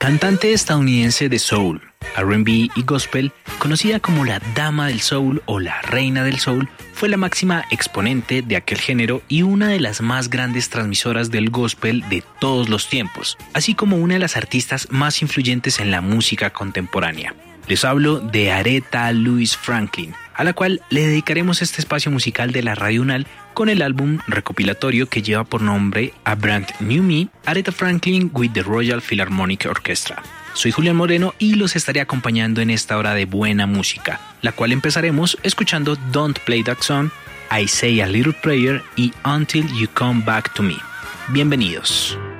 Cantante estadounidense de soul, R&B y gospel, conocida como la Dama del Soul o la Reina del Soul, fue la máxima exponente de aquel género y una de las más grandes transmisoras del gospel de todos los tiempos, así como una de las artistas más influyentes en la música contemporánea. Les hablo de Aretha Louise Franklin, a la cual le dedicaremos este espacio musical de la Radio UNAL con el álbum recopilatorio que lleva por nombre A Brand New Me, Aretha Franklin with the Royal Philharmonic Orchestra. Soy Julián Moreno y los estaré acompañando en esta hora de buena música, la cual empezaremos escuchando Don't Play That Song, I Say a Little Prayer y Until You Come Back to Me. Bienvenidos.